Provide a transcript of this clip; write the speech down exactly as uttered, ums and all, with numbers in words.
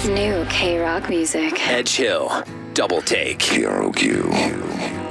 New K-Rock music. Edge Hill, Double Take. K R O Q.